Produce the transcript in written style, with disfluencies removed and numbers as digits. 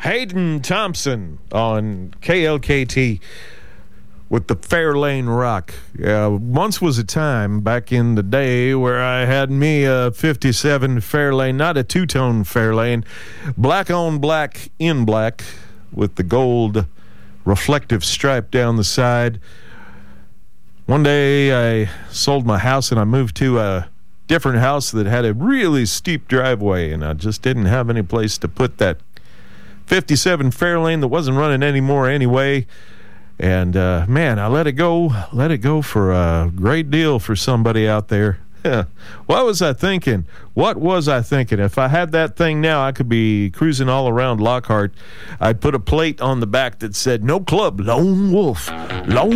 Hayden Thompson on KLKT with the Fairlane Rock. Once was a time back in the day where I had me a 57 Fairlane, not a two-tone Fairlane, black on black in black with the gold reflective stripe down the side. One day I sold my house and I moved to a different house that had a really steep driveway, and I just didn't have any place to put that 57 Fairlane that wasn't running anymore anyway. And man, I let it go for a great deal for somebody out there. What was I thinking? If I had that thing now, I could be cruising all around Lockhart. I'd put a plate on the back that said, "No club, lone wolf, lone